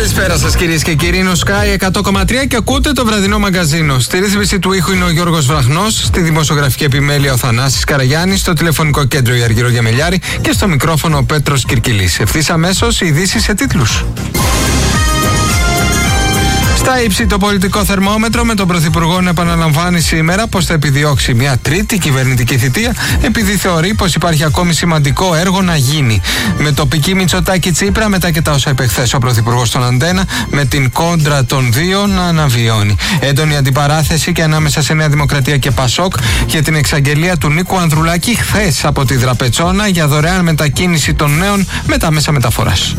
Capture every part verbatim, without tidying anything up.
Καλησπέρα σας κυρίες και κύριοι, είναι ο Sky εκατό κόμμα τρία και ακούτε το βραδινό μαγκαζίνο. Στη ρύθμιση του ήχου είναι ο Γιώργος Βραχνός, στη δημοσιογραφική επιμέλεια ο Θανάσης Καραγιάννης, στο τηλεφωνικό κέντρο η Αργυρό Γεμελιάρη και στο μικρόφωνο ο Πέτρος Κυρκυλής. Ευθύς αμέσως οι ειδήσεις σε τίτλους. Στα ύψη το πολιτικό θερμόμετρο, με τον Πρωθυπουργό να επαναλαμβάνει σήμερα πως θα επιδιώξει μια τρίτη κυβερνητική θητεία, επειδή θεωρεί πως υπάρχει ακόμη σημαντικό έργο να γίνει. Με τοπική Μητσοτάκη Τσίπρα, μετά και τα όσα είπε χθες ο Πρωθυπουργός στον Αντένα, με την κόντρα των δύο να αναβιώνει. Έντονη αντιπαράθεση και ανάμεσα σε Νέα Δημοκρατία και Πασόκ για την εξαγγελία του Νίκου Ανδρουλάκη χθες από τη Δραπετσόνα για δωρεάν μετακίνηση των νέων με τα μέσα μεταφοράς.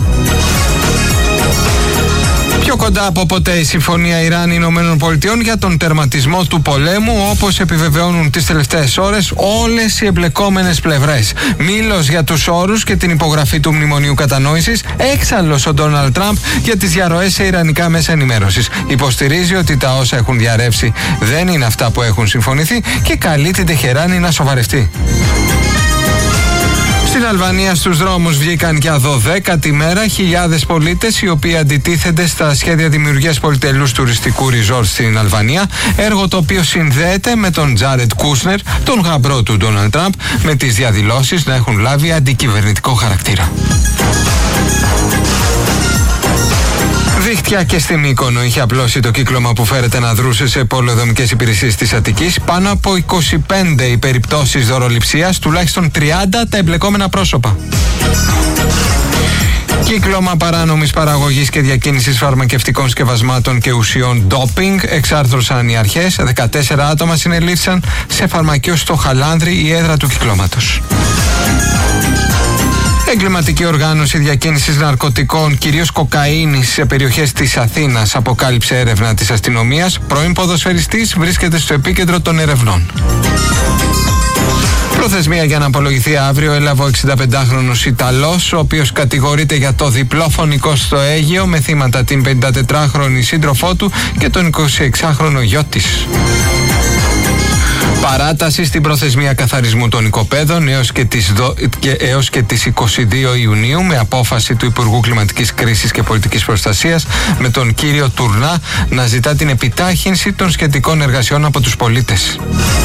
Πιο κοντά από ποτέ η Συμφωνία Ιράν-Ηνωμένων Πολιτειών για τον τερματισμό του πολέμου, όπως επιβεβαιώνουν τις τελευταίες ώρες όλες οι εμπλεκόμενες πλευρές. Μήλος για τους όρους και την υπογραφή του Μνημονίου Κατανόησης, έξαλλος ο Ντόναλντ Τραμπ για τις διαρροές σε ιρανικά μέσα ενημέρωσης. Υποστηρίζει ότι τα όσα έχουν διαρρεύσει δεν είναι αυτά που έχουν συμφωνηθεί και καλεί την Τεχεράνη να σοβαρευτεί. Στην Αλβανία στους δρόμους βγήκαν για δωδέκατη μέρα χιλιάδες πολίτες οι οποίοι αντιτίθενται στα σχέδια δημιουργίας πολυτελούς τουριστικού ριζόρτ στην Αλβανία, έργο το οποίο συνδέεται με τον Τζάρετ Κούσνερ, τον γαμπρό του Ντόναλντ Τραμπ, με τις διαδηλώσεις να έχουν λάβει αντικυβερνητικό χαρακτήρα. Δίχτυα και στη Μύκονο είχε απλώσει το κύκλωμα που φέρεται να δρούσε σε πολεοδομικές υπηρεσίες της Αττικής. Πάνω από είκοσι πέντε οι περιπτώσεις δωροληψίας, τουλάχιστον τριάντα τα εμπλεκόμενα πρόσωπα. Κύκλωμα παράνομης παραγωγής και διακίνησης φαρμακευτικών σκευασμάτων και ουσιών ντόπινγκ εξάρθρωσαν οι αρχές. δεκατέσσερα άτομα συνελήφθησαν σε φαρμακείο στο Χαλάνδρι, η έδρα του κυκλώματος. Εγκληματική οργάνωση διακίνησης ναρκωτικών, κυρίως κοκαίνης, σε περιοχές της Αθήνας, αποκάλυψε έρευνα της αστυνομίας. Πρώην ποδοσφαιριστής βρίσκεται στο επίκεντρο των ερευνών. Προθεσμία για να απολογηθεί αύριο έλαβε ο εξηνταπεντάχρονος Ιταλός, ο οποίος κατηγορείται για το διπλό φωνικό στο Αίγαιο, με θύματα την πενηντατετράχρονη σύντροφό του και τον εικοσιεξάχρονο γιο της. Παράταση στην προθεσμία καθαρισμού των οικοπαίδων έως και, τις δο... και έως και τις είκοσι δύο Ιουνίου, με απόφαση του Υπουργού Κλιματικής Κρίσης και Πολιτικής Προστασίας, με τον κύριο Τουρνά να ζητά την επιτάχυνση των σχετικών εργασιών από τους πολίτες.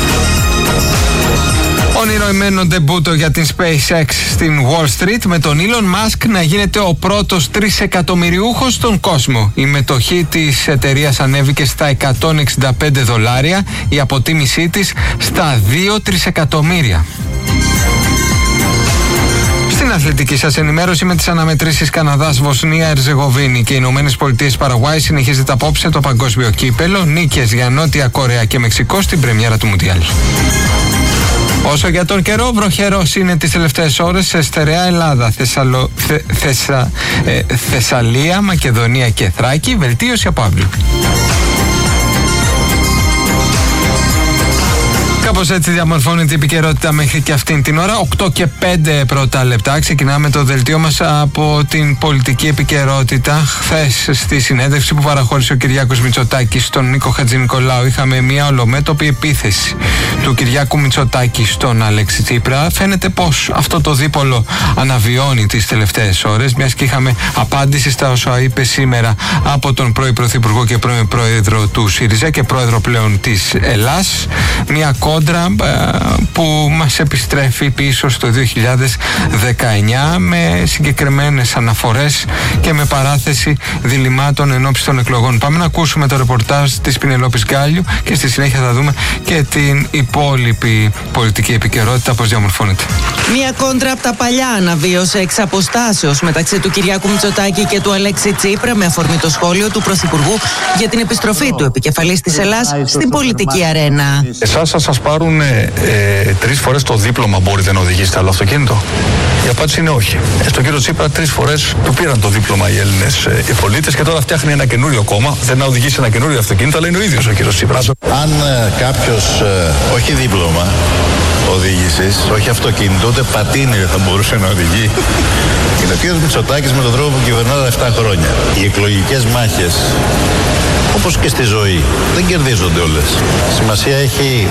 Ονειροημένο ντεμπούτο για την SpaceX στην Wall Street, με τον Elon Musk να γίνεται ο πρώτος τρισεκατομμυριούχος στον κόσμο. Η μετοχή της εταιρείας ανέβηκε στα εκατόν εξήντα πέντε δολάρια, η αποτίμησή της στα δύο τρισεκατομμύρια. Στην αθλητική σας ενημέρωση, με τις αναμετρήσεις Καναδάς, Βοσνία, Ερζεγοβίνη και Ηνωμένες Πολιτείες Παραγουάη, συνεχίζεται απόψε το παγκόσμιο κύπελο. Νίκες για Νότια Κορέα και Μεξικό στην πρεμιέρα του Μουντιάλ. Όσο για τον καιρό, βροχερός είναι τις τελευταίες ώρες σε στερεά Ελλάδα, Θεσσαλο... Θε... Θεσσα... ε... Θεσσαλία, Μακεδονία και Θράκη, βελτίωση από αύριο. Κάπως έτσι διαμορφώνεται η επικαιρότητα μέχρι και αυτήν την ώρα. οκτώ και πέντε πρώτα λεπτά. Ξεκινάμε το δελτίο μας από την πολιτική επικαιρότητα. Χθες, στη συνέντευξη που παραχώρησε ο Κυριάκος Μητσοτάκης στον Νίκο Χατζηνικολάου, είχαμε μια ολομέτωπη επίθεση του Κυριάκου Μητσοτάκη στον Αλέξη Τσίπρα. Φαίνεται πως αυτό το δίπολο αναβιώνει τις τελευταίες ώρες, μιας και είχαμε απάντηση στα όσα είπε σήμερα από τον πρώην Πρωθυπουργό και πρώην Πρόεδρο του ΣΥΡΙΖΑ και Πρόεδρο πλέον της Ελλάς. Μια κόντρα που μας επιστρέφει πίσω στο δύο χιλιάδες δεκαεννιά, με συγκεκριμένες αναφορές και με παράθεση διλημάτων ενόψει των εκλογών. Πάμε να ακούσουμε το ρεπορτάζ της Πινελόπης Γκάλιου και στη συνέχεια θα δούμε και την υπόλοιπη πολιτική επικαιρότητα πώς διαμορφώνεται. Μια κόντρα από τα παλιά αναβίωσε εξ αποστάσεως μεταξύ του Κυριάκου Μητσοτάκη και του Αλέξη Τσίπρα, με αφορμή το σχόλιο του Πρωθυπουργού για την επιστροφή του επικεφαλής της Ελλάς στην πολιτική αρένα. Εσάς θα σας πάρουν ε, ε, τρεις φορές το δίπλωμα, μπορείτε να οδηγήσετε άλλο αυτοκίνητο? Η απάντηση είναι όχι. Ε, στον κύριο Τσίπρα τρεις φορές του πήραν το δίπλωμα οι Έλληνες ε, οι πολίτες και τώρα φτιάχνει ένα καινούριο κόμμα. Δεν να οδηγήσει ένα καινούριο αυτοκίνητο, αλλά είναι ο ίδιος ο κύριος Τσίπρας. Αν ε, κάποιος ε, όχι δίπλωμα οδήγησης, όχι αυτοκίνητο, ούτε πατίνι δεν θα μπορούσε να οδηγεί, είναι ο κύριος Μητσοτάκης με τον τρόπο που κυβερνά επτά χρόνια. Οι εκλογικές μάχες, όπως και στη ζωή, δεν κερδίζονται όλες. Σημασία έχει να μαθαίνει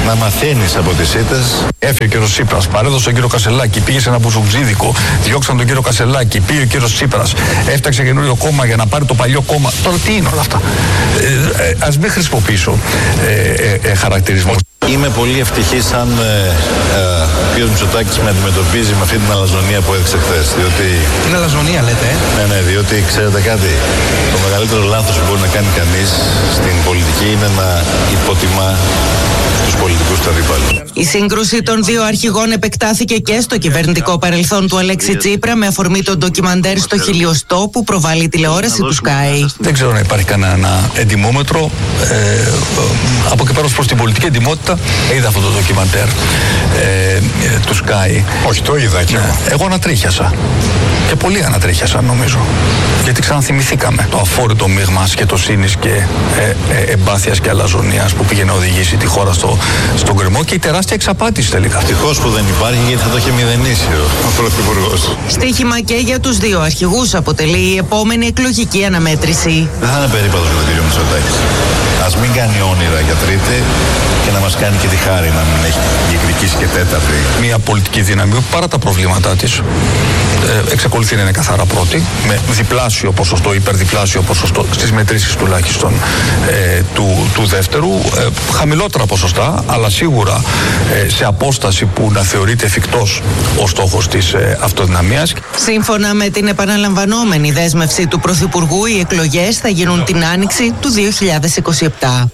μπαίνεις από τις ήττες. Έφυγε ο κύριος Τσίπρας, παρέδωσε τον κύριο Κασελάκη, πήγε σε ένα μπουζουτζίδικο, διώξαν τον κύριο Κασελάκη, πήγε ο κύριος Τσίπρας, έφταξε καινούριο κόμμα για να πάρει το παλιό κόμμα. Τώρα τι είναι όλα αυτά. Ε, ε, ας μην χρησιμοποιήσω ε, ε, ε, χαρακτηρισμό. Είμαι πολύ ευτυχής αν ε, ε, ο κ. Μητσοτάκης με αντιμετωπίζει με αυτή την αλαζονία που έδειξε χθες. Διότι... Την αλαζονία λέτε, ε? Ναι, ναι, διότι ξέρετε κάτι. Το μεγαλύτερο λάθος που μπορεί να κάνει κανείς στην πολιτική είναι να υποτιμά τους πολιτικούς του αντιπάλους. Η σύγκρουση των δύο αρχηγών επεκτάθηκε και στο κυβερνητικό παρελθόν του Αλέξη Τσίπρα με αφορμή το ντοκιμαντέρ στο Χιλιοστό που προβάλλει η τηλεόραση του Sky. Δεν ξέρω να υπάρχει κανένα εντιμόμετρο. Ε, από εκεί πέρα προς την πολιτική εντιμότητα είδα αυτό το ντοκιμαντέρ ε, ε, του Sky. Όχι, το είδα και εγώ. Εγώ ανατρίχιασα. Και πολλοί ανατρίχιασαν νομίζω. Γιατί ξαναθυμηθήκαμε το αφόρητο μείγμα σκετοσύνης και ε, ε, εμπάθειας και αλαζονίας που πήγε να οδηγήσει τη χώρα στο, στον γκρεμό και η τεράστια εξαπάτηση τελικά. Ευτυχώς που δεν υπάρχει, γιατί θα το είχε μηδενίσει ο, ο Πρωθυπουργός. Στοίχημα και για τους δύο αρχηγούς αποτελεί η επόμενη εκλογική αναμέτρηση. Δεν θα είναι περίπατος με τον κύριο Μητσοτάκη. Ας μην κάνει όνειρα για τρίτη και να μας κάνει και τη χάρη να μην έχει διεκδικήσει και τέταρτη. Μια πολιτική δύναμη που παρά τα προβλήματά της ε, εξακολουθεί να είναι καθαρά πρώτη, με διπλάσιο ποσοστό, υπερδιπλάσιο ποσοστό στις μετρήσεις τουλάχιστον ε, του, του δεύτερου, ε, χαμηλότερα ποσοστά, αλλά σίγουρα ε, σε απόσταση που να θεωρείται εφικτός ο στόχος της ε, αυτοδυναμίας. Σύμφωνα με την επαναλαμβανόμενη δέσμευση του Πρωθυπουργού, οι εκλογές θα γίνουν την άνοιξη του δύο χιλιάδες είκοσι επτά.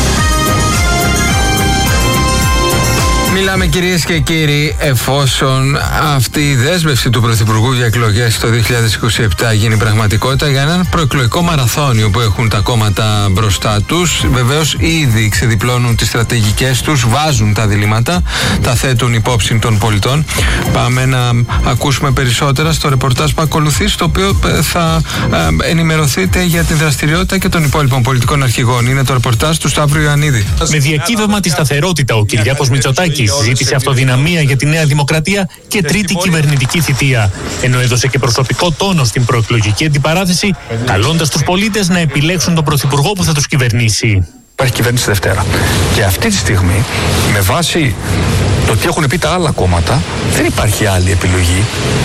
Μιλάμε κυρίες και κύριοι, εφόσον αυτή η δέσμευση του Πρωθυπουργού για εκλογές το δύο χιλιάδες είκοσι επτά γίνει πραγματικότητα, για έναν προεκλογικό μαραθώνιο που έχουν τα κόμματα μπροστά τους. Βεβαίως ήδη ξεδιπλώνουν τις στρατηγικές τους, βάζουν τα διλήμματα, τα θέτουν υπόψη των πολιτών. Πάμε να ακούσουμε περισσότερα στο ρεπορτάζ που ακολουθεί, στο οποίο θα ενημερωθείτε για την δραστηριότητα και των υπόλοιπων πολιτικών αρχηγών. Είναι το ρεπορτάζ του Σταύρου Ιωαννίδη. Με διακύβευμα τη σταθερότητα, ο Κυριάκος Μητσοτάκης ζήτησε αυτοδυναμία για τη Νέα Δημοκρατία και τρίτη κυβερνητική θητεία, ενώ έδωσε και προσωπικό τόνο στην προεκλογική αντιπαράθεση, καλώντας τους πολίτες να επιλέξουν τον πρωθυπουργό που θα τους κυβερνήσει. Υπάρχει κυβέρνηση Δευτέρα. Και αυτή τη στιγμή, με βάση το τι έχουν πει τα άλλα κόμματα, δεν υπάρχει άλλη επιλογή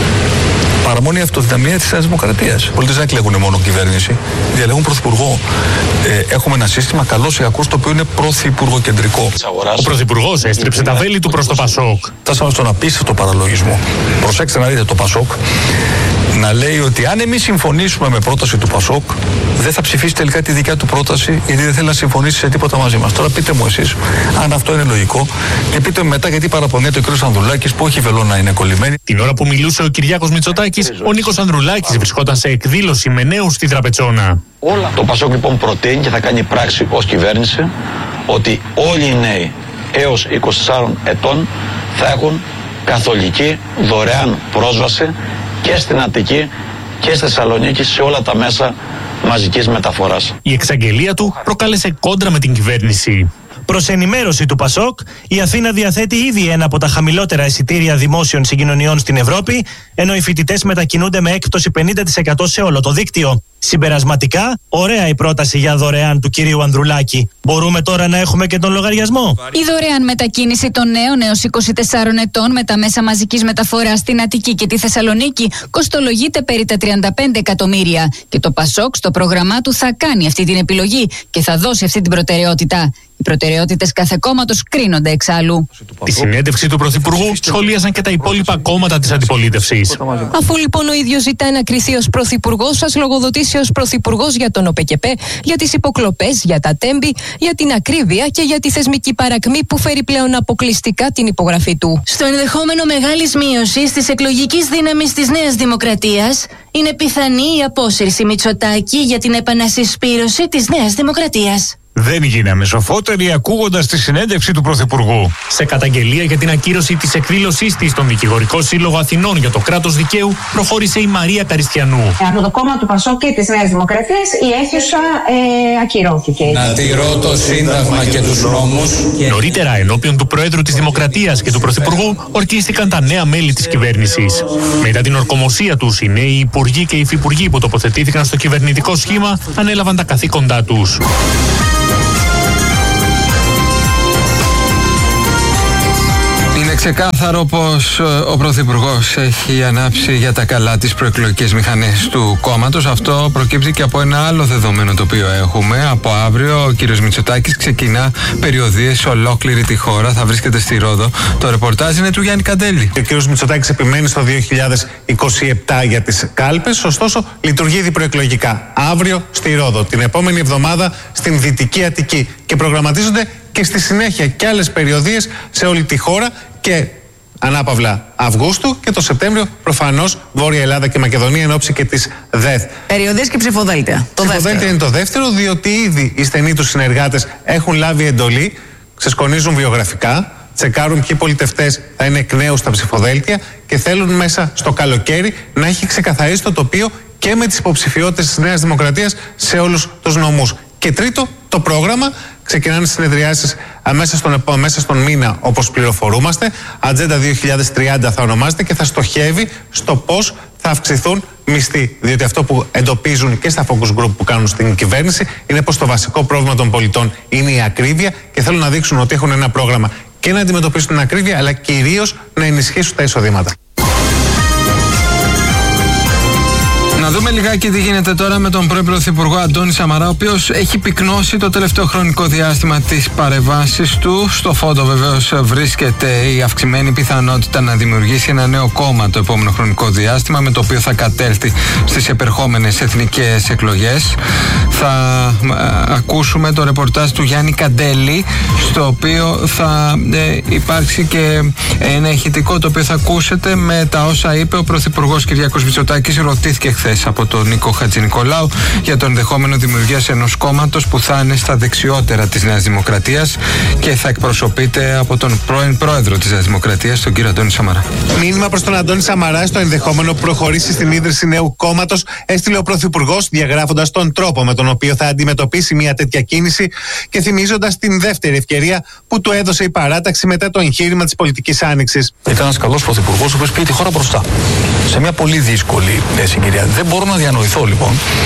παρά μόνο η αυτοδυναμία της Νέας Δημοκρατίας. Οι πολίτες δεν εκλέγουν μόνο κυβέρνηση, διαλέγουν πρωθυπουργό. Ε, έχουμε ένα σύστημα καλώς ή κακώς το οποίο είναι πρωθυπουργοκεντρικό. Ο πρωθυπουργός έστριψε τα βέλη του προς το Πασόκ. Φτάσαμε στον απίστευτο παραλογισμό. Προσέξτε να δείτε το Πασόκ να λέει ότι αν εμείς συμφωνήσουμε με πρόταση του Πασόκ, δεν θα ψηφίσει τελικά τη δικιά του πρόταση, γιατί δεν θέλει να συμφωνήσει σε τίποτα μαζί μας. Τώρα πείτε μου εσείς αν αυτό είναι λογικό και πείτε μου μετά γιατί παραπονιέται ο κ. Ανδρουλάκης που όχι βελό να είναι κολλημένη. Την ώρα που μιλούσε ο Κυριάκος Μητσοτάκης, ο Νίκος Ανδρουλάκης βρισκόταν σε εκδήλωση με νέους στη Τραπετσόνα. Το Πασόκ λοιπόν προτείνει και θα κάνει πράξη ως κυβέρνηση ότι όλοι οι νέοι έως είκοσι τεσσάρων ετών θα έχουν καθολική δωρεάν πρόσβαση και στην Αττική και στη Θεσσαλονίκη σε όλα τα μέσα μαζικής μεταφοράς. Η εξαγγελία του προκάλεσε κόντρα με την κυβέρνηση. Προς ενημέρωση του Πασόκ, η Αθήνα διαθέτει ήδη ένα από τα χαμηλότερα εισιτήρια δημόσιων συγκοινωνιών στην Ευρώπη, ενώ οι φοιτητές μετακινούνται με έκπτωση πενήντα τοις εκατό σε όλο το δίκτυο. Συμπερασματικά, ωραία η πρόταση για δωρεάν του κυρίου Ανδρουλάκη. Μπορούμε τώρα να έχουμε και τον λογαριασμό. Η δωρεάν μετακίνηση των νέων έως είκοσι τεσσάρων ετών με τα μέσα μαζικής μεταφοράς στην Αττική και τη Θεσσαλονίκη κοστολογείται περί τα τριάντα πέντε εκατομμύρια. Και το Πασόκ στο πρόγραμμά του θα κάνει αυτή την επιλογή και θα δώσει αυτή την προτεραιότητα. Οι προτεραιότητες κάθε κόμματος κρίνονται εξάλλου. Τη συνέντευξη του Πρωθυπουργού σχολίασαν και τα υπόλοιπα κόμματα της αντιπολίτευσης. Αφού λοιπόν ο ίδιος ζητάει να κριθεί ως πρωθυπουργός, ας λογοδοτήσει ως πρωθυπουργός για τον ΟΠΕΚΕΠΕ, για τις υποκλοπές, για τα τέμπη, για την ακρίβεια και για τη θεσμική παρακμή που φέρει πλέον αποκλειστικά την υπογραφή του. Στο ενδεχόμενο μεγάλης μείωσης της εκλογικής δύναμης της Νέας Δημοκρατίας, είναι πιθανή η απόσυρση Μητσοτάκη για την επανασυσπήρωση της Νέας Δημοκρατίας. Δεν γίναμε σοφότεροι ακούγοντας τη συνέντευξη του Πρωθυπουργού. Σε καταγγελία για την ακύρωση της εκδήλωσής της στον Δικηγορικό Σύλλογο Αθηνών για το κράτος δικαίου, προχώρησε η Μαρία Καριστιανού. Από το κόμμα του Πασόκ και της Νέας Δημοκρατίας η αίθουσα ε, ακυρώθηκε. Να τηρώ το Σύνταγμα και τους νόμους. Νωρίτερα, ενώπιον του Προέδρου της Δημοκρατίας και του Πρωθυπουργού, ορκίστηκαν τα νέα μέλη της κυβέρνησης. Μετά την ορκομοσία τους, οι νέοι υπουργοί και υφυπουργοί που τοποθετήθηκαν στο κυβερνητικό σχήμα ανέλαβαν τα καθήκοντά τους. Ξεκάθαρο πως ο Πρωθυπουργός έχει ανάψει για τα καλά τις προεκλογικές μηχανές του κόμματος. Αυτό προκύπτει και από ένα άλλο δεδομένο το οποίο έχουμε. Από αύριο ο κύριος Μητσοτάκης ξεκινά περιοδίες σε ολόκληρη τη χώρα. Θα βρίσκεται στη Ρόδο. Το ρεπορτάζ είναι του Γιάννη Καντέλη. Ο κύριος Μητσοτάκης επιμένει στο δύο χιλιάδες είκοσι επτά για τις κάλπες, ωστόσο λειτουργεί ήδη προεκλογικά. Αύριο στη Ρόδο, την επόμενη εβδομάδα στην Δυτική Αττική και προγραμματίζονται και στη συνέχεια και άλλες περιοδίες σε όλη τη χώρα και ανάπαυλα Αυγούστου και το Σεπτέμβριο προφανώς Βόρεια Ελλάδα και Μακεδονία εν ώψη και της ΔΕΘ. Περιοδίες και ψηφοδέλτια. Το ψηφοδέλτια δεύτερο. είναι το δεύτερο, διότι ήδη οι στενοί τους συνεργάτες έχουν λάβει εντολή, ξεσκονίζουν βιογραφικά, τσεκάρουν ποιοι πολιτευτές θα είναι εκ νέου στα ψηφοδέλτια και θέλουν μέσα στο καλοκαίρι να έχει ξεκαθαρίσει το τοπίο και με τις υποψηφιότητες της Νέας Δημοκρατίας σε όλους τους νομούς. Και τρίτο, το πρόγραμμα. Ξεκινάνε συνεδριάσεις μέσα στον, μέσα στον μήνα, όπως πληροφορούμαστε. Ατζέντα δύο χιλιάδες τριάντα θα ονομάζεται και θα στοχεύει στο πώς θα αυξηθούν μισθοί. Διότι αυτό που εντοπίζουν και στα focus group που κάνουν στην κυβέρνηση είναι πως το βασικό πρόβλημα των πολιτών είναι η ακρίβεια και θέλουν να δείξουν ότι έχουν ένα πρόγραμμα και να αντιμετωπίσουν την ακρίβεια, αλλά κυρίως να ενισχύσουν τα εισοδήματα. Να δούμε λιγάκι τι γίνεται τώρα με τον πρώην Πρωθυπουργό Αντώνη Σαμαρά, ο οποίος έχει πυκνώσει το τελευταίο χρονικό διάστημα τις παρεμβάσεις του. Στο φόντο βεβαίως βρίσκεται η αυξημένη πιθανότητα να δημιουργήσει ένα νέο κόμμα το επόμενο χρονικό διάστημα, με το οποίο θα κατέλθει στις επερχόμενες εθνικές εκλογές. Θα α, ακούσουμε το ρεπορτάζ του Γιάννη Καντέλη, στο οποίο θα ε, υπάρξει και ένα ηχητικό το οποίο θα ακούσετε με τα όσα είπε ο Πρωθυπουργός Κυριάκος Μητσοτάκης. Ρωτήθηκε χθες από τον Νίκο Χατζηνικολάου για το ενδεχόμενο δημιουργίας ενός κόμματος που θα είναι στα δεξιότερα της Νέας Δημοκρατίας και θα εκπροσωπείται από τον πρώην πρόεδρο της Νέας Δημοκρατίας, τον κύριο Αντώνη Σαμαρά. Μήνυμα προς τον Αντώνη Σαμαρά στο ενδεχόμενο προχωρήσει στην ίδρυση νέου κόμματος έστειλε ο Πρωθυπουργός, διαγράφοντας τον τρόπο με τον οποίο θα αντιμετωπίσει μια τέτοια κίνηση και θυμίζοντας την δεύτερη ευκαιρία που του έδωσε η παράταξη μετά το εγχείρημα της πολιτικής άνοιξης. Ήταν ένας καλός Πρωθυπουργός, ο οποίος πήγε τη χώρα μπροστά σε μια πολύ δύσκολη συγκυρία. Δεν μπορώ να διανοηθώ λοιπόν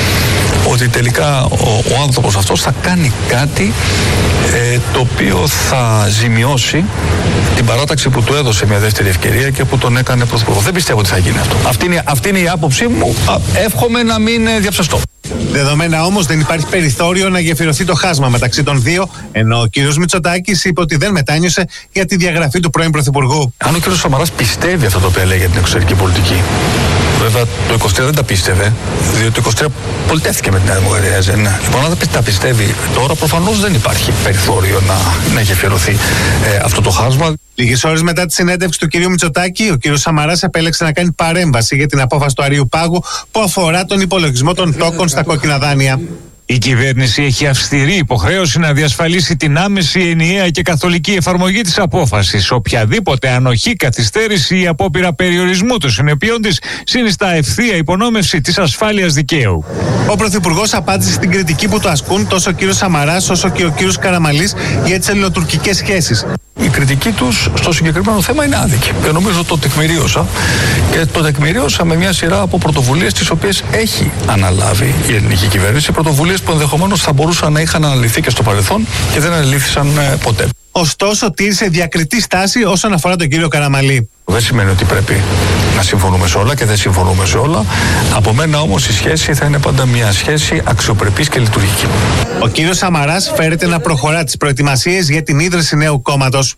ότι τελικά ο, ο άνθρωπος αυτός θα κάνει κάτι ε, το οποίο θα ζημιώσει την παράταξη που του έδωσε μια δεύτερη ευκαιρία και που τον έκανε πρωθυπουργό. Δεν πιστεύω ότι θα γίνει αυτό. Αυτή είναι, αυτή είναι η άποψή μου. Α, εύχομαι να μην διαψευστώ. Δεδομένα όμως δεν υπάρχει περιθώριο να γεφυρωθεί το χάσμα μεταξύ των δύο, ενώ ο κύριος Μητσοτάκης είπε ότι δεν μετάνιωσε για τη διαγραφή του πρώην Πρωθυπουργού. Αν ο κύριος Σαμαράς πιστεύει αυτό το οποίο λέει για την εξωτερική πολιτική, βέβαια το είκοσι τρία δεν τα πίστευε, διότι το είκοσι τρία πολιτεύτηκε με την Νέα Δημοκρατία. Ναι. Λοιπόν, αν δεν τα πιστεύει τώρα, προφανώς δεν υπάρχει περιθώριο να, να γεφυρωθεί ε, αυτό το χάσμα. Λίγες ώρες μετά τη συνέντευξη του κυρίου Μητσοτάκη, ο κύριος Σαμαράς επέλεξε να κάνει παρέμβαση για την απόφαση του Αριού Πάγου που αφορά τον υπολογισμό των τόκων στα κόκκινα δάνεια. Η κυβέρνηση έχει αυστηρή υποχρέωση να διασφαλίσει την άμεση, ενιαία και καθολική εφαρμογή της απόφασης. Οποιαδήποτε ανοχή, καθυστέρηση ή απόπειρα περιορισμού των συνεπειών της συνιστά ευθεία υπονόμευση της ασφάλειας δικαίου. Ο Πρωθυπουργός απάντησε στην κριτική που του ασκούν τόσο ο κύριος Σαμαράς όσο και ο κύριος Καραμαλής για τις ελληνοτουρκικές σχέσεις. Η κριτική τους στο συγκεκριμένο θέμα είναι άδικη. Και νομίζω το τεκμηρίωσα. Και το τεκμηρίωσα με μια σειρά από πρωτοβουλίες τις οποίες έχει αναλάβει η ελληνική κυβέρνηση. Πρωτοβουλίες που ενδεχομένως θα μπορούσαν να είχαν αναλυθεί και στο παρελθόν και δεν αναλύθησαν ποτέ. Ωστόσο, τήρησε διακριτή στάση όσον αφορά τον κύριο Καραμαλή. Δεν σημαίνει ότι πρέπει να συμφωνούμε σε όλα και δεν συμφωνούμε σε όλα. Από μένα όμως η σχέση θα είναι πάντα μια σχέση αξιοπρεπής και λειτουργική. Ο κύριος Σαμαράς φέρεται να προχωρά τις προετοιμασίες για την ίδρυση νέου κόμματος.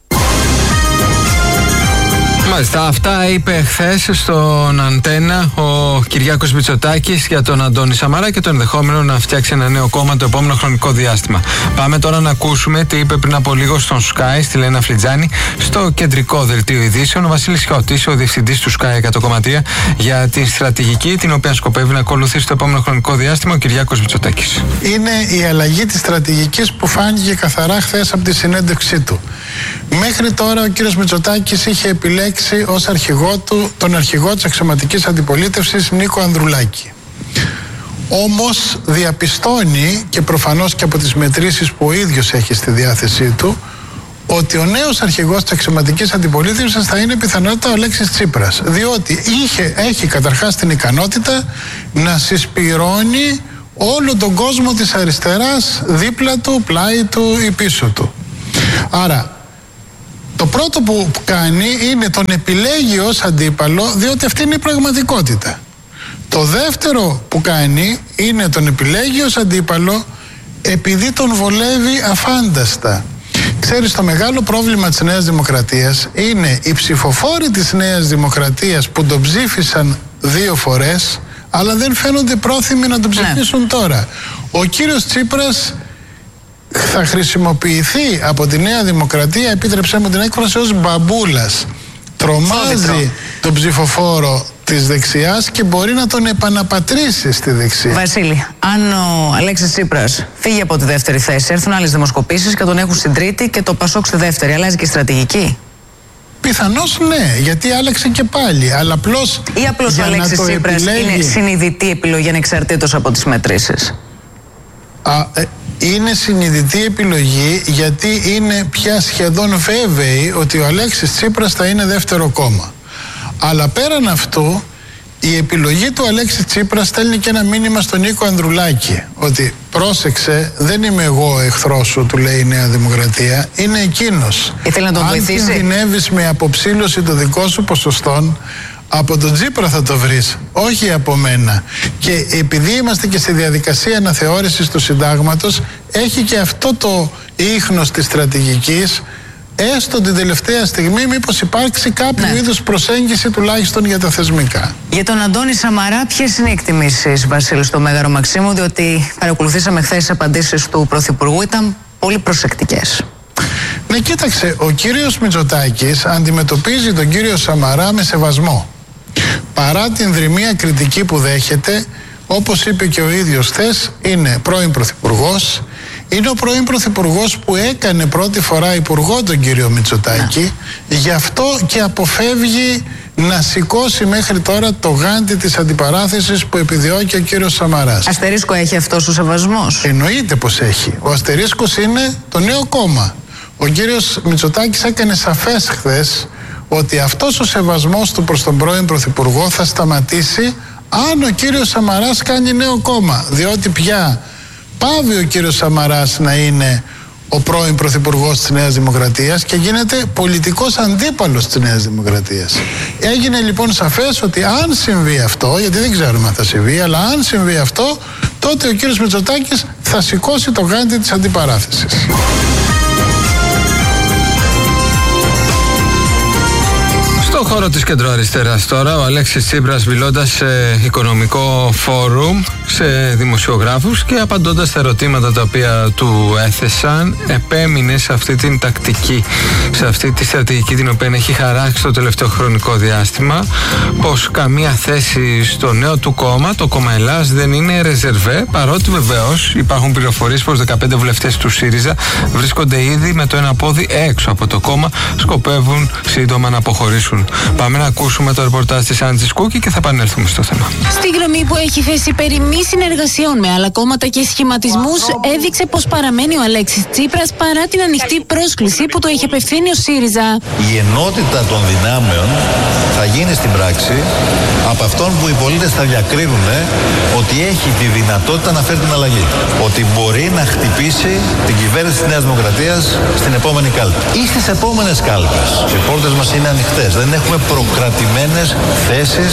Μάλιστα, αυτά είπε χθες στον Αντένα ο Κυριάκος Μητσοτάκης για τον Αντώνη Σαμαρά και το ενδεχόμενο να φτιάξει ένα νέο κόμμα το επόμενο χρονικό διάστημα. Πάμε τώρα να ακούσουμε τι είπε πριν από λίγο στον Sky, στη Λένα Φλιτζάνη, στο κεντρικό δελτίο ειδήσεων, ο Βασίλης Χαωτής, ο διευθυντής του Sky εκατό κομματία, για την στρατηγική την οποία σκοπεύει να ακολουθήσει το επόμενο χρονικό διάστημα ο Κυριάκος Μητσοτάκης. Είναι η αλλαγή της στρατηγικής που φάνηκε καθαρά χθες από τη συνέντευξή του. Μέχρι τώρα ο κύριος Μητσοτάκης είχε επιλέξει ως αρχηγό του τον αρχηγό της αξιωματικής αντιπολίτευσης Νίκο Ανδρουλάκη. Όμως διαπιστώνει, και προφανώς και από τις μετρήσεις που ο ίδιος έχει στη διάθεσή του, ότι ο νέος αρχηγός της αξιωματικής αντιπολίτευσης θα είναι πιθανότητα ο Αλέξης Τσίπρας, διότι είχε, έχει καταρχάς την ικανότητα να συσπυρώνει όλο τον κόσμο της αριστεράς δίπλα του, πλάι του ή πίσω του. Άρα Το πρώτο που κάνει είναι τον επιλέγει ως αντίπαλο, διότι αυτή είναι η πραγματικότητα. Το δεύτερο που κάνει είναι τον επιλέγει ως αντίπαλο επειδή τον βολεύει αφάνταστα. Ξέρεις, το μεγάλο πρόβλημα της Νέας Δημοκρατίας είναι οι ψηφοφόροι της Νέας Δημοκρατίας που τον ψήφισαν δύο φορές, αλλά δεν φαίνονται πρόθυμοι να τον ψηφίσουν ναι. τώρα. Ο κύριος Τσίπρας θα χρησιμοποιηθεί από τη Νέα Δημοκρατία, επίτρεψέ μου την έκφραση, ως μπαμπούλας. Τρομάζει τον ψηφοφόρο της δεξιάς και μπορεί να τον επαναπατρίσει στη δεξιά. Βασίλη, αν ο Αλέξης Τσίπρας φύγει από τη δεύτερη θέση, έρθουν άλλες δημοσκοπήσεις και τον έχουν στην τρίτη και το Πασόκ στη δεύτερη, αλλάζει και η στρατηγική? Πιθανώς ναι, γιατί άλλαξε και πάλι. Αλλά απλώς. Ή απλώς ο Αλέξης Τσίπρας επιλέγει... είναι συνειδητή επιλογή ανεξαρτήτως από τις μετρήσεις? Α, ε, είναι συνειδητή επιλογή γιατί είναι πια σχεδόν βέβαιη ότι ο Αλέξης Τσίπρας θα είναι δεύτερο κόμμα. Αλλά πέραν αυτού, η επιλογή του Αλέξη Τσίπρα στέλνει και ένα μήνυμα στον Νίκο Ανδρουλάκη ότι πρόσεξε, δεν είμαι εγώ εχθρός σου, του λέει η Νέα Δημοκρατία, είναι εκείνος. Ήθελε να τον Αν βοηθήσει. Αν κινδυνεύεις με αποψήλωση των δικών σου ποσοστών, από τον Τσίπρα θα το βρεις, όχι από μένα. Και επειδή είμαστε και στη διαδικασία αναθεώρησης του συντάγματος, έχει και αυτό το ίχνος της στρατηγικής, έστω την τελευταία στιγμή μήπως υπάρξει κάποιο ναι. είδους προσέγγιση τουλάχιστον για τα θεσμικά. Για τον Αντώνη Σαμαρά, ποιες είναι οι εκτιμήσεις, Βασίλη, στο Μέγαρο Μαξίμου, διότι παρακολουθήσαμε χθες τις απαντήσεις του Πρωθυπουργού, ήταν πολύ προσεκτικές. Ναι, κοίταξε, ο κύριος Μητσοτάκης αντιμετωπίζει τον κύριο Σαμαρά με σεβασμό. Παρά την δρυμία κριτική που δέχεται, όπως είπε και ο ίδιος χθες, είναι πρώην Πρωθυπουργός. Είναι ο πρώην Πρωθυπουργός που έκανε πρώτη φορά υπουργό τον κύριο Μητσοτάκη, γι' αυτό και αποφεύγει να σηκώσει μέχρι τώρα το γάντι της αντιπαράθεσης που επιδιώκει ο κύριος Σαμαράς. Αστερίσκο έχει αυτός ο σεβασμός? Εννοείται πως έχει. Ο αστερίσκος είναι το νέο κόμμα. Ο κύριος Μητσοτάκης έκανε σαφές χθες ότι αυτός ο σεβασμός του προς τον πρώην Πρωθυπουργό θα σταματήσει αν ο κύριος Σαμαράς κάνει νέο κόμμα, διότι πια πάβει ο κύριος Σαμαράς να είναι ο πρώην Πρωθυπουργός της Νέας Δημοκρατίας και γίνεται πολιτικός αντίπαλος της Νέας Δημοκρατίας. Έγινε λοιπόν σαφές ότι αν συμβεί αυτό, γιατί δεν ξέρουμε αν θα συμβεί, αλλά αν συμβεί αυτό, τότε ο κύριος Μητσοτάκης θα σηκώσει το γάντι της αντιπαράθεσης. Στο χώρο της κεντροαριστεράς τώρα, ο Αλέξης Τσίπρας μιλώντας σε οικονομικό φόρουμ, σε δημοσιογράφους και απαντώντας στα ερωτήματα τα οποία του έθεσαν, επέμεινε σε αυτή την τακτική, σε αυτή τη στρατηγική την οποία έχει χαράξει το τελευταίο χρονικό διάστημα, πως καμία θέση στο νέο του κόμμα, το κόμμα Ελλάς, δεν είναι ρεζερβέ, παρότι βεβαίως υπάρχουν πληροφορίες πως δεκαπέντε βουλευτές του ΣΥΡΙΖΑ βρίσκονται ήδη με το ένα πόδι έξω από το κόμμα, σκοπεύουν σύντομα να αποχωρήσουν. Πάμε να ακούσουμε το ρεπορτάζ της Άντζης Κούκη και θα επανέλθουμε στο θέμα. Στη γραμμή που έχει θέσει περί μη συνεργασιών με άλλα κόμματα και σχηματισμούς, έδειξε πως παραμένει ο Αλέξης Τσίπρας παρά την ανοιχτή πρόσκληση που του έχει απευθύνει ο ΣΥΡΙΖΑ. Η ενότητα των δυνάμεων θα γίνει στην πράξη από αυτόν που οι πολίτες θα διακρίνουν ότι έχει τη δυνατότητα να φέρει την αλλαγή. Ότι μπορεί να χτυπήσει την κυβέρνηση της Νέας Δημοκρατίας στην επόμενη κάλπη ή στις επόμενες κάλπες. Οι πόρτες μας είναι ανοιχτές. Δεν έχουμε προκρατημένες θέσεις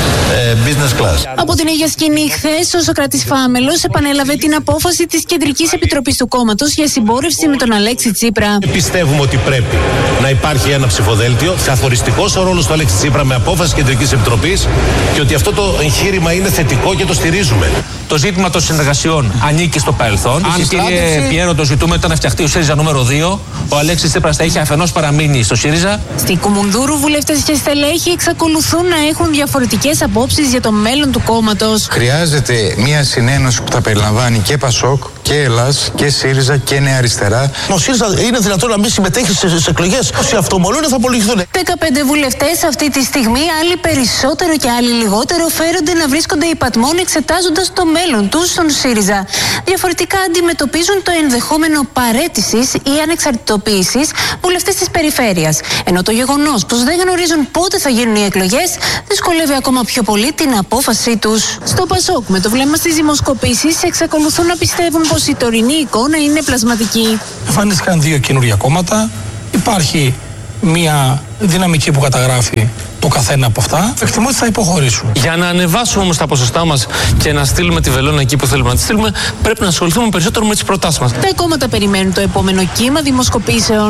ε, business class. Από την ίδια σκηνή, χθες, ο Σωκράτης Φάμελος επανέλαβε την απόφαση της Κεντρικής Επιτροπής του κόμματος για συμπόρευση με τον Αλέξη Τσίπρα. Πιστεύουμε ότι πρέπει να υπάρχει ένα ψηφοδέλτιο, καθοριστικός ο ρόλος του Αλέξη Τσίπρα με απόφαση της Κεντρικής Επιτροπής και ότι αυτό το εγχείρημα είναι θετικό και το στηρίζουμε. Το ζήτημα των συνεργασιών ανήκει στο παρελθόν. Αν, κύριε Πιέρο, το ζητούμε ήταν να φτιαχτεί ο ΣΥΡΙΖΑ νούμερο δύο, ο Αλέξης Τσίπρας θα είχε αφενός παραμείνει στο ΣΥΡΙΖΑ. Στη Κουμουνδούρου, βουλευτές και στελέχοι εξακολουθούν να έχουν διαφορετικές απόψεις για το μέλλον του κόμματος. Χρειάζεται μια συνένωση που θα περιλαμβάνει και Πασόκ και Ελλάς και ΣΥΡΙΖΑ και Νέα Αριστερά. Ο ΣΥΡΙΖΑ είναι δυνατόν να μην συμμετέχει στις εκλογές? Όσοι αυτομολούν θα απολογηθούν. δεκαπέντε βουλευτές αυτή τη στιγμή, άλλοι περισσότερο και άλλοι λιγότερο, φέρονται να βρίσκονται υπατμών εξετάζοντας το μέλλον τους στον ΣΥΡΙΖΑ. Διαφορετικά αντιμετωπίζουν το ενδεχόμενο παραίτησης ή ανεξαρτητοποίησης βουλευτές της περιφέρειας. Ενώ το γεγονός πως δεν γνωρίζουν πότε θα γίνουν οι εκλογές δυσκολεύει ακόμα πιο πολύ την απόφασή τους. Στο Πασόκ, με το βλέμμα στις δημοσκοπήσεις, εξακολουθούν να πιστεύουν πως η τωρινή εικόνα είναι πλασματική. Εμφανίστηκαν δύο καινούργια κόμματα. Υπάρχει μια δυναμική που καταγράφει το καθένα από αυτά, εκτιμώ ότι θα υποχωρήσουν. Για να ανεβάσουμε όμως τα ποσοστά μας και να στείλουμε τη βελόνα εκεί που θέλουμε να τη στείλουμε, πρέπει να ασχοληθούμε περισσότερο με τις προτάσεις μας. Τα κόμματα περιμένουν το επόμενο κύμα δημοσκοπήσεων.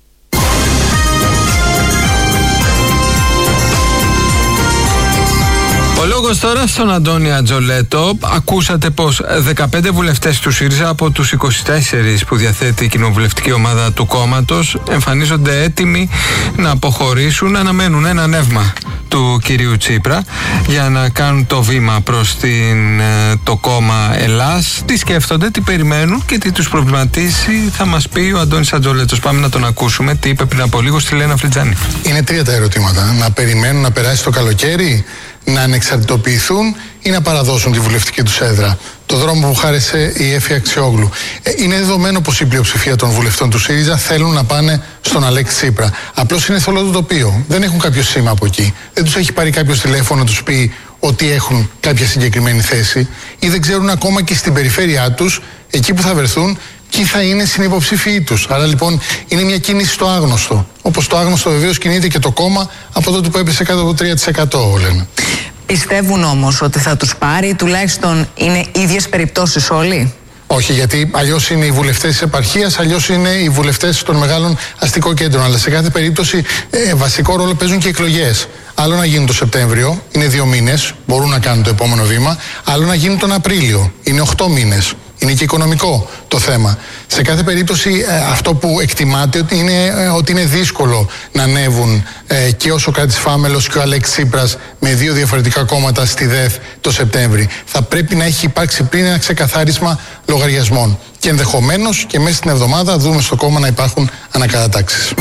Ο λόγος τώρα στον Αντώνη Ατζολέτο. Ακούσατε πως δεκαπέντε βουλευτές του ΣΥΡΙΖΑ από τους είκοσι τέσσερις που διαθέτει η κοινοβουλευτική ομάδα του κόμματος εμφανίζονται έτοιμοι να αποχωρήσουν, αναμένουν ένα νεύμα του κυρίου Τσίπρα για να κάνουν το βήμα προς την, το κόμμα Ελλάς. Τι σκέφτονται, τι περιμένουν και τι τους προβληματίσει, θα μας πει ο Αντώνης Ατζολέτος. Πάμε να τον ακούσουμε τι είπε πριν από λίγο στη Λένα Φλιτζάνη. Είναι τρία τα ερωτήματα. Να περιμένουν να περάσει το καλοκαίρι, να ανεξαρτητοποιηθούν ή να παραδώσουν τη βουλευτική τους έδρα. Το δρόμο που χάρισε η Έφη Αξιόγλου. Ε, είναι δεδομένο πως η πλειοψηφία των βουλευτών του ΣΥΡΙΖΑ θέλουν να πάνε στον Αλέξη Τσίπρα. Απλώς είναι θολό το τοπίο. Δεν έχουν κάποιο σήμα από εκεί. Δεν τους έχει πάρει κάποιος τηλέφωνο να τους πει ότι έχουν κάποια συγκεκριμένη θέση ή δεν ξέρουν ακόμα και στην περιφέρειά τους, εκεί που θα βρεθούν, ποιοι θα είναι συνυποψήφοι τους. Άρα λοιπόν είναι μια κίνηση στο άγνωστο. Όπως το άγνωστο βεβαίως κινείται και το κόμμα από τότε που έπεσε κάτω από τρία τοις εκατό, λένε. Πιστεύουν όμως ότι θα τους πάρει, τουλάχιστον είναι ίδιες περιπτώσεις όλοι? Όχι, γιατί αλλιώς είναι οι βουλευτές της επαρχίας, αλλιώς είναι οι βουλευτές των μεγάλων αστικών κέντρων. Αλλά σε κάθε περίπτωση ε, βασικό ρόλο παίζουν και οι εκλογές. Άλλο να γίνουν το Σεπτέμβριο, είναι δύο μήνες, μπορούν να κάνουν το επόμενο βήμα. Άλλο να γίνουν τον Απρίλιο, είναι οχτώ μήνες. Είναι και οικονομικό το θέμα. Σε κάθε περίπτωση ε, αυτό που εκτιμάται είναι ε, ότι είναι δύσκολο να ανέβουν ε, και ο Σωκράτης Φάμελος και ο Αλέξης Τσίπρας με δύο διαφορετικά κόμματα στη ΔΕΘ το Σεπτέμβρη. Θα πρέπει να έχει υπάρξει πριν ένα ξεκαθάρισμα λογαριασμών. Και ενδεχομένως και μέσα στην εβδομάδα δούμε στο κόμμα να υπάρχουν ανακατατάξεις.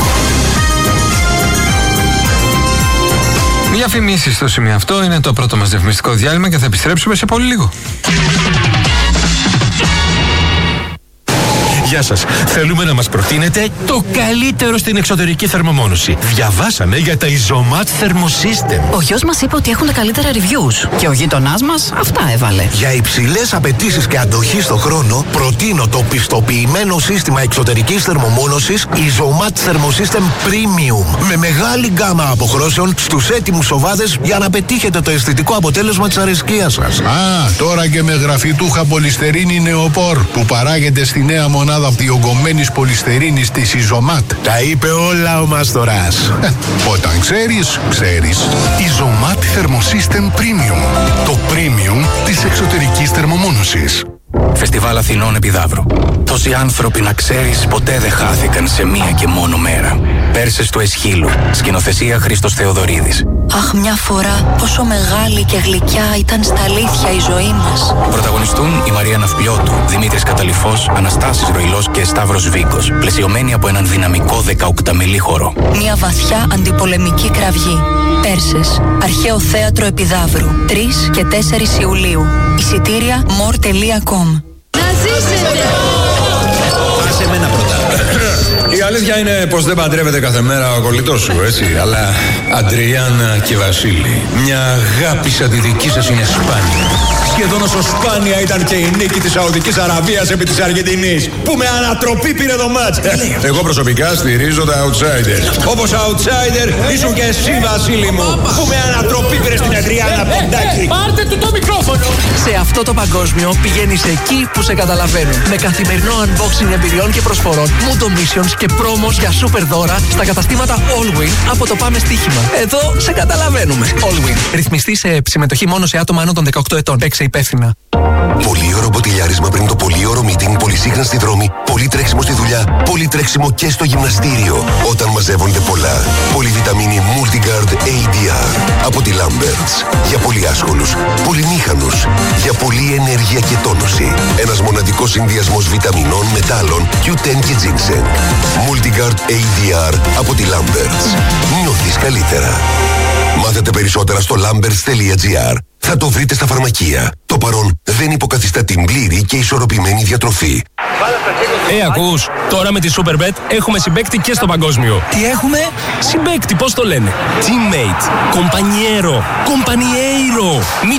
Διαφημίσεις στο σημείο αυτό, είναι το πρώτο μας διαφημιστικό διάλειμμα και θα επιστρέψουμε σε πολύ λίγο. Γεια σας. Θέλουμε να μας προτείνετε το καλύτερο στην εξωτερική θερμομόνωση. Διαβάσαμε για τα Isomat Thermosystem. Ο γιος μας είπε ότι έχουν τα καλύτερα reviews. Και ο γείτονάς μας αυτά έβαλε. Για υψηλές απαιτήσεις και αντοχή στο χρόνο, προτείνω το πιστοποιημένο σύστημα εξωτερικής θερμομόνωσης Isomat Thermosystem Premium. Με μεγάλη γκάμα αποχρώσεων στους έτοιμους οβάδες για να πετύχετε το αισθητικό αποτέλεσμα της αρεσκίας σας. Α, τώρα και με γραφιτούχα πολυστερίνη νεοπόρ που παράγεται στη νέα μονάδα διογκωμένης πολυστερίνης της Isomat. Τα είπε όλα ο Μαστοράς. Όταν ξέρεις, ξέρεις. Isomat Thermosystem Premium. Το premium της εξωτερικής θερμομόνωσης. Φεστιβάλ Αθηνών Επιδαύρου. Τόσοι άνθρωποι, να ξέρεις, ποτέ δεν χάθηκαν σε μία και μόνο μέρα. Πέρσες του Εσχύλου. Σκηνοθεσία Χρήστος Θεοδωρίδης. Αχ, μια φορά πόσο μεγάλη και γλυκιά ήταν στα αλήθεια η ζωή μας. Πρωταγωνιστούν η Μαρία Ναυπλιώτου, Δημήτρης Καταλυφός, Αναστάσης Ροϊλός και Σταύρος Βίκος. Πλαισιωμένοι από έναν δυναμικό δεκαοκταμελή χορό. Μια βαθιά αντιπολεμική κραυγή. Πέρσες. Αρχαίο Θέατρο Επιδαύρου. τρεις και τέσσερις Ιουλίου. Εισιτήρια more τελεία com. Να ζήσετε! Άσε εμένα πρώτα. Η αλήθεια είναι πως δεν παντρεύεται κάθε μέρα ο κολλητός σου, έτσι. Αλλά Αντριάννα και Βασίλη, μια αγάπη σαν τη δική σας είναι σπάνια. Σχεδόν όσο σπάνια ήταν και η νίκη της Σαουδικής Αραβίας επί της Αργεντινής, που με ανατροπή πήρε το μάτς. Εγώ προσωπικά στηρίζω τα outsiders. Όπως outsider ήσουν και εσύ, Βασίλη μου, που με ανατροπή πήρε στην Αντριάννα Ποντάκη. Πάρτε του το μικρόφωνο! Σε αυτό το παγκόσμιο πηγαίνεις εκεί που σε καταλαβαίνουν. Με καθημερινό unboxing εμπειριών και προσφορών, Mundo Missions και πρόμος για super δώρα στα καταστήματα Allwin από το Πάμε Στοίχημα. Εδώ σε καταλαβαίνουμε. Allwin. Ρυθμιστή σε συμμετοχή μόνο σε άτομα άνω των δεκαοκτώ ετών. Παίξε υπεύθυνα. Πολύωρο μποτιλιάρισμα πριν το πολύωρο meeting, πολυσύχνα στη δρόμη, πολύ τρέξιμο στη δουλειά, πολύ τρέξιμο και στο γυμναστήριο. Όταν μαζεύονται πολλά. Πολυβιταμίνη Multigard έι ντι αρ από τη Lamberts. Για πολύ άσχολους, πολυμήχανους, για πολλή ενέργεια και τόνωση. Ένας μοναδικός συνδυασμός βιταμινών, μετάλλων, κιου τεν και ginseng. Multigard έι ντι αρ από τη Lamberts. Νιώθεις καλύτερα. Μάθετε περισσότερα στο lamberts τελεία gr. Θα το βρείτε στα φαρμακεία. Το παρόν δεν υποκαθιστά την πλήρη και ισορροπημένη διατροφή. Ε, ακούς, τώρα με τη Superbet έχουμε συμπαίκτη και στο παγκόσμιο. Τι έχουμε? Συμπαίκτη, πώς το λένε? Teammate, compañero, compañeiro,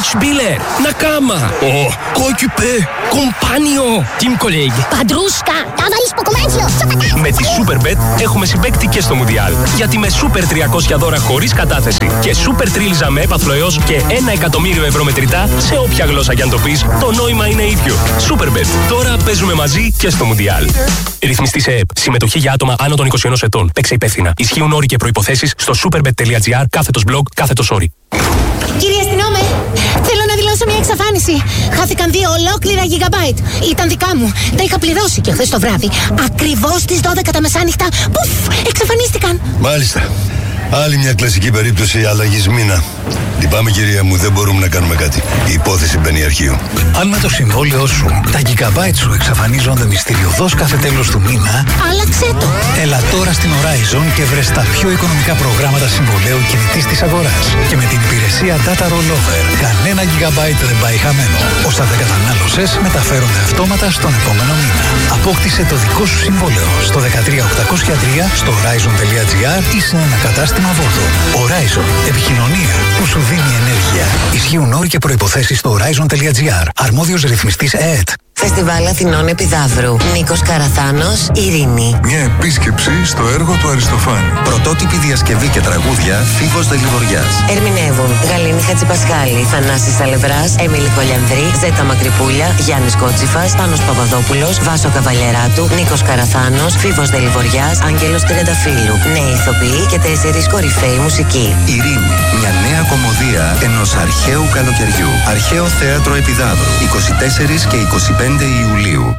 Mitspieler, Nakama, oh, coéquipier, compagnon, team colleague, Padrushka, Με τη Superbet έχουμε συμπαίκτη και στο Μουντιάλ. Γιατί με Super τριακόσια δώρα χωρίς κατάθεση και Super τρίλιζα με έπαθλο έως και ένα εκατομμύριο ευρώ μετρητά σε όποια γλώσσα κι αν το πεις, το νόημα είναι ίδιο. Superbet. Τώρα παίζουμε μαζί και στο Μουντιάλ. Ρυθμιστή σε ΕΠ. Συμμετοχή για άτομα άνω των είκοσι ενός ετών. Παίξε υπεύθυνα. Ισχύουν όροι και προϋποθέσεις στο superbet.gr κάθετος blog κάθετος όροι. Κύριε αστυνόμε, θέλω να δηλώσω μια εξαφάνιση. Χάθηκαν δύο ολόκληρα γιγαμπάιτ. Ήταν δικά μου. Τα είχα πληρώσει και χθες το βράδυ. Ακριβώς στις δώδεκα τα μεσάνυχτα. Πουφ, εξαφανίστηκαν. Μάλιστα. Άλλη μια κλασική περίπτωση αλλαγής μήνα. Λυπάμαι κυρία μου, δεν μπορούμε να κάνουμε κάτι. Η υπόθεση μπαίνει αρχείο. Αν με το συμβόλαιό σου τα gigabyte σου εξαφανίζονται μυστηριωδώς κάθε τέλος του μήνα, άλλαξε το. Έλα τώρα στην Horizon και βρες τα πιο οικονομικά προγράμματα συμβολέου κινητής της αγοράς. Και με την υπηρεσία Data Rollover, κανένα gigabyte δεν πάει χαμένο. Όσα δεν κατανάλωσες μεταφέρονται αυτόματα στον επόμενο μήνα. Απόκτησε το δικό σου συμβόλαιο στο δεκατρία οκτακόσια τρία, στο horizon.gr ή σε ένα κατάστημα Vodafone. Horizon. Επικοινωνία που σου δίνει ενέργεια. Ισχύουν όροι και προϋποθέσεις στο horizon.gr. Αρμόδιος ρυθμιστής ΕΕΤ. Φεστιβάλ Αθηνών Επιδαύρου. Νίκος Καραθάνος, Ειρήνη. Μια επίσκεψη στο έργο του Αριστοφάνη. Πρωτότυπη διασκευή και τραγούδια Φίβος Δελιβοριάς. Ερμηνεύουν Γαλήνη Χατζηπασχάλη, Θανάσης Αλευράς, Έμιλη Κολιανδρή, Ζέτα Μακρυπούλια, Γιάννης Κότσιφας, Πάνος Παπαδόπουλος, Βάσο Καβαλιεράτου, Νίκος Καραθάνος, Φίβος Δελιβοριάς, Άγγελος Τριανταφύλου. Νέοι ηθοποιοί και τέσσερις κορυφαίοι μουσικοί. Ειρήνη. Μια νέα κομμωδία ενός αρχαίου καλοκαιριού. Αρχαίο θέατρο Επιδαύρου. είκοσι τέσσερα και είκοσι πέντε Ιουλίου.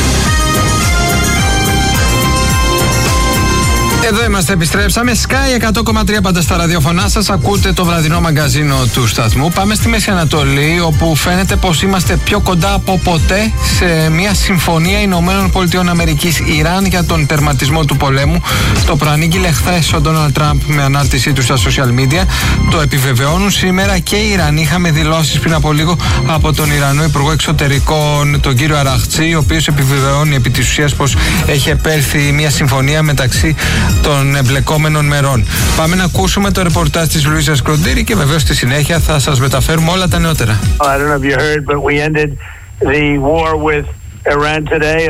Εδώ είμαστε, επιστρέψαμε. Sky εκατό κόμμα τρία πάντα στα ραδιοφωνά σας. Ακούτε το βραδινό μαγκαζίνο του σταθμού. Πάμε στη Μέση Ανατολή, όπου φαίνεται πως είμαστε πιο κοντά από ποτέ σε μια συμφωνία Ηνωμένων Πολιτειών Αμερικής Ιράν για τον τερματισμό του πολέμου. Το προανήγγειλε χθες ο Ντόναλντ Τραμπ με ανάρτησή του στα social media. Το επιβεβαιώνουν σήμερα και οι Ιρανοί. Είχαμε δηλώσεις πριν από λίγο από τον Ιρανό Υπουργό Εξωτερικών, τον κύριο Αραχτζή, ο οποίος επιβεβαιώνει επί της ουσίας πως έχει επέλθει μια συμφωνία μεταξύ των εμπλεκόμενων μερών. Πάμε να ακούσουμε το ρεπορτάζ της Λουίζας Κροντήρη και βεβαίως στη συνέχεια θα σας μεταφέρουμε όλα τα νεότερα. I don't know if you heard, but we ended the war with Iran today.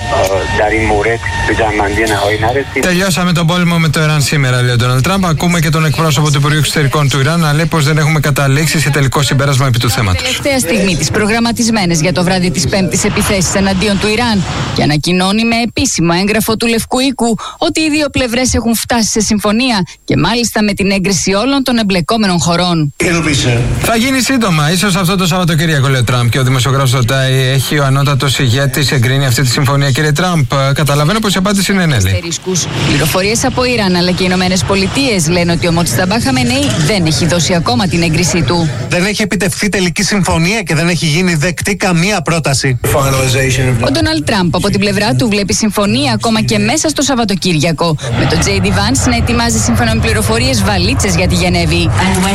Τελειώσαμε τον πόλεμο με το Ιράν σήμερα, λέει ο Ντόναλντ Τραμπ. Ακούμε και τον εκπρόσωπο του Υπουργείου Εξωτερικών του Ιράν να λέει πως δεν έχουμε καταλήξει σε τελικό συμπέρασμα επί του θέματος. Τελευταία στιγμή τις προγραμματισμένες για το βράδυ της Πέμπτης επιθέσεις εναντίον του Ιράν και ανακοινώνει με επίσημο έγγραφο του Λευκού Οίκου ότι οι δύο πλευρές έχουν φτάσει σε συμφωνία και μάλιστα με την έγκριση όλων των εμπλεκόμενων χωρών. Θα γίνει σύντομα, ίσως αυτό το Σαββατοκύριακο, λέει ο Τραμπ. Και ο δημοσιογράφος ρωτάει, έχει ο ανώτατος ηγέτης εγκρίνει αυτή τη συμφωνία, κύριε Τραμπ? Καταλαβαίνω πως η απάντηση είναι ναι. Πληροφορίες από Ιράν αλλά και οι Ηνωμένες Πολιτείες λένε ότι ο Μοτζταμπά Χαμενεή δεν έχει δώσει ακόμα την έγκρισή του. Δεν έχει επιτευχθεί τελική συμφωνία και δεν έχει γίνει δεκτή καμία πρόταση. Ο Ντόναλντ Τραμπ από την πλευρά του βλέπει συμφωνία ακόμα και μέσα στο Σαββατοκύριακο, με τον Τζέι Ντι Βάνς να ετοιμάζει σύμφωνα με πληροφορίες βαλίτσες για τη Γενέβη.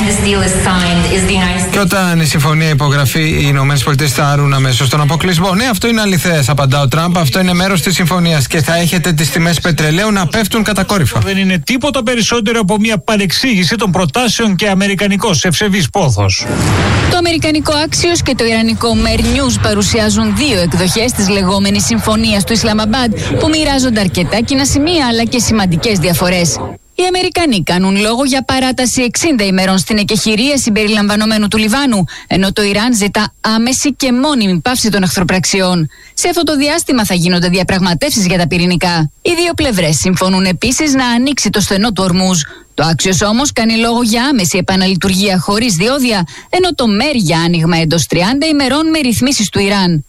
Και όταν η συμφωνία υπογραφεί, οι Ηνωμένες Πολιτείες θα άρουν αμέσως τον αποκλεισμό. Ναι, αυτό είναι αληθές, απαντά ο Τραμπ. Αυτό είναι μέρος της συμφωνίας και θα έχετε τις τιμές πετρελαίου να πέφτουν κατακόρυφα. Δεν είναι τίποτα περισσότερο από μια παρεξήγηση των προτάσεων και αμερικανικός ευσεβής πόθος. Το αμερικανικό Axios και το ιρανικό Mer News παρουσιάζουν δύο εκδοχές της λεγόμενης συμφωνίας του Ισλαμαμπάντ που μοιράζονται αρκετά κοινά σημεία αλλά και σημαντικές διαφορές. Οι Αμερικανοί κάνουν λόγο για παράταση εξήντα ημερών στην εκεχηρία συμπεριλαμβανομένου του Λιβάνου, ενώ το Ιράν ζητά άμεση και μόνιμη πάυση των εχθροπραξιών. Σε αυτό το διάστημα θα γίνονται διαπραγματεύσεις για τα πυρηνικά. Οι δύο πλευρές συμφωνούν επίσης να ανοίξει το στενό του Ορμούζ. Το Axios όμως κάνει λόγο για άμεση επαναλειτουργία χωρίς διόδια, ενώ το Mer για άνοιγμα εντός τριάντα ημερών με ρυθμίσεις του Ιράν.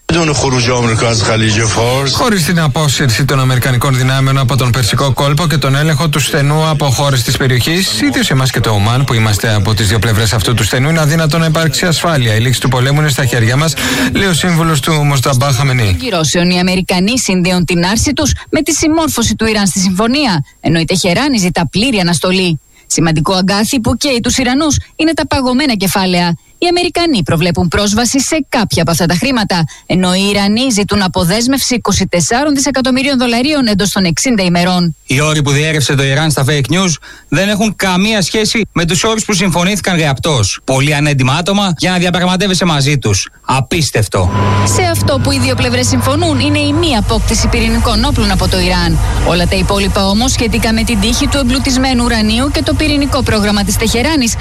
Χωρίς την απόσυρση των Αμερικανικών δυνάμεων από τον Περσικό κόλπο και τον έλεγχο του στενού από χώρες της περιοχής, ίδιος εμάς και το Ομάν που είμαστε από τις δύο πλευρές αυτού του στενού, είναι αδύνατο να υπάρξει ασφάλεια. Η λήξη του πολέμου είναι στα χέρια μας, λέει ο σύμβουλος του Μοσταμπά Χαμενεή. Των κυρώσεων, οι Αμερικανοί συνδέουν την άρση τους με τη συμμόρφωση του Ιράν στη συμφωνία, ενώ η Τεχεράνη ζητά πλήρη αναστολή. Σημαντικό αγκάθι που καίει τους Ιρανούς είναι τα παγωμένα κεφάλαια. Οι Αμερικανοί προβλέπουν πρόσβαση σε κάποια από αυτά τα χρήματα, ενώ οι Ιρανοί ζητούν αποδέσμευση είκοσι τέσσερα δισεκατομμυρίων δολαρίων εντός των εξήντα ημερών. Οι όροι που διέρευσε το Ιράν στα fake news δεν έχουν καμία σχέση με τους όρους που συμφωνήθηκαν γραπτώς. Πολύ ανέντιμα άτομα για να διαπραγματεύεσαι μαζί τους. Απίστευτο. Σε αυτό που οι δύο πλευρές συμφωνούν είναι η μη απόκτηση πυρηνικών όπλων από το Ιράν. Όλα τα υπόλοιπα όμως σχετικά με την τύχη του εμπλουτισμένου ουρανίου και το πυρηνικό πρόγραμμα της Τεχεράνης